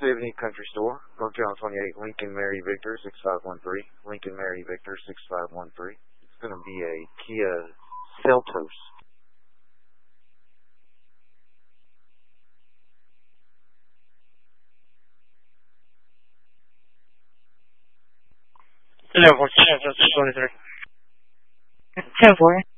Avenue Country Store, North Carolina 28, Lincoln Mary Victor 6513. Lincoln Mary Victor 6513. It's going to be a Kia Seltos. Hello, 14, 23. 10-4.